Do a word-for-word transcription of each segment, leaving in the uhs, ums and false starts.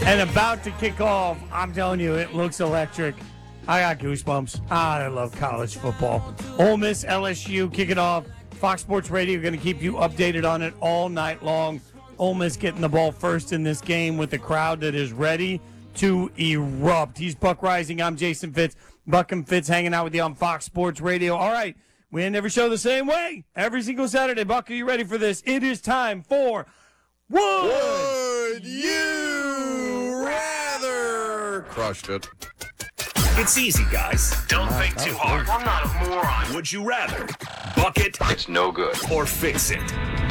and about to kick off. I'm telling you, it looks electric. I got goosebumps. Ah, I love college football. Ole Miss, L S U, kicking off. Fox Sports Radio going to keep you updated on it all night long. Ole Miss getting the ball first in this game with a crowd that is ready to erupt. He's Buck Rising. I'm Jason Fitz. Buck and Fitz hanging out with you on Fox Sports Radio. All right, we end every show the same way. Every single Saturday. Buck, are you ready for this? It is time for Would, Would You Rather? Crushed it. It's easy, guys. Don't think too hard. I'm not a moron. Would you rather buck it? It's no good. Or fix it?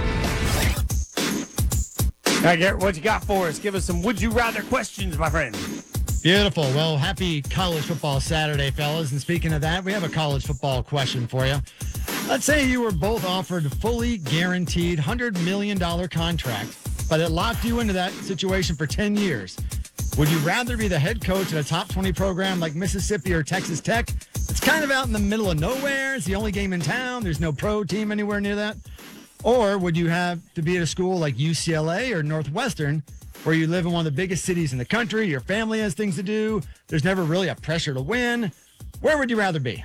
All right, Garrett, what you got for us? Give us some would you rather questions, my friend. Beautiful. Well, happy College Football Saturday, fellas. And speaking of that, we have a college football question for you. Let's say you were both offered fully guaranteed one hundred million dollars contract, but it locked you into that situation for ten years. Would you rather be the head coach at a top twenty program like Mississippi or Texas Tech? It's kind of out in the middle of nowhere. It's the only game in town. There's no pro team anywhere near that. Or would you have to be at a school like U C L A or Northwestern, where you live in one of the biggest cities in the country, your family has things to do, there's never really a pressure to win? Where would you rather be?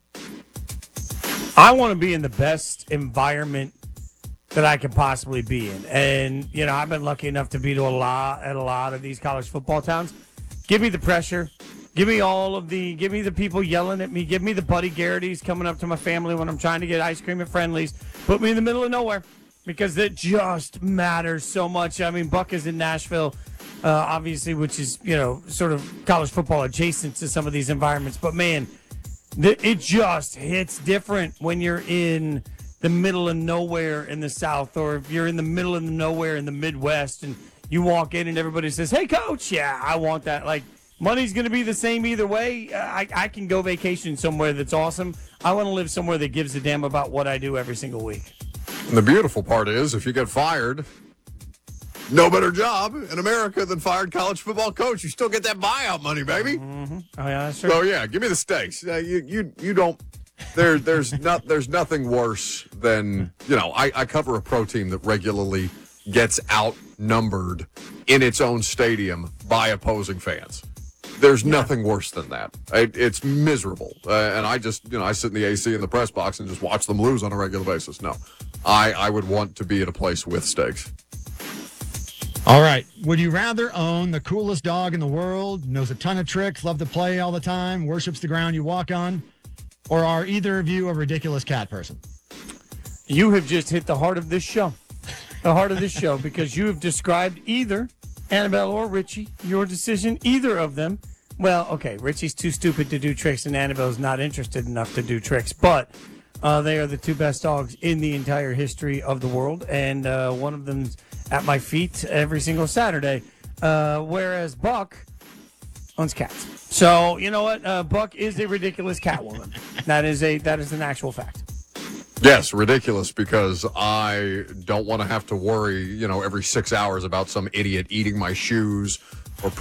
I want to be in the best environment that I could possibly be in. And, you know, I've been lucky enough to be to a lot at a lot of these college football towns. Give me the pressure. Give me all of the, give me the people yelling at me. Give me the Buddy Garrity's coming up to my family when I'm trying to get ice cream at Friendly's. Put me in the middle of nowhere because it just matters so much. I mean, Buck is in Nashville, uh, obviously, which is, you know, sort of college football adjacent to some of these environments. But, man, th- it just hits different when you're in the middle of nowhere in the South, or if you're in the middle of nowhere in the Midwest and you walk in and everybody says, hey, coach, yeah, I want that. Like, money's going to be the same either way. Uh, I, I can go vacation somewhere that's awesome. I want to live somewhere that gives a damn about what I do every single week. And the beautiful part is, if you get fired, no better job in America than fired college football coach. You still get that buyout money, baby. Mm-hmm. Oh, yeah, that's true. So, yeah, give me the stakes. Uh, you, you, you don't. There, there's not. There's nothing worse than, you know. I, I cover a pro team that regularly gets outnumbered in its own stadium by opposing fans. There's yeah. nothing worse than that. It, it's miserable, uh, and I just, you know, I sit in the A C in the press box and just watch them lose on a regular basis. No, I, I would want to be at a place with stakes. All right. Would you rather own the coolest dog in the world, knows a ton of tricks, love to play all the time, worships the ground you walk on? Or are either of you a ridiculous cat person? You have just hit the heart of this show. The heart of this show, because you have described either Annabelle or Richie, your decision, either of them. Well, okay, Richie's too stupid to do tricks and Annabelle's not interested enough to do tricks, but uh, they are the two best dogs in the entire history of the world, and uh, one of them's at my feet every single Saturday, uh, whereas Buck owns cats. So, you know what? Uh, Buck is a ridiculous cat woman. That is a that is an actual fact. Yes, ridiculous, because I don't want to have to worry, you know, every six hours about some idiot eating my shoes,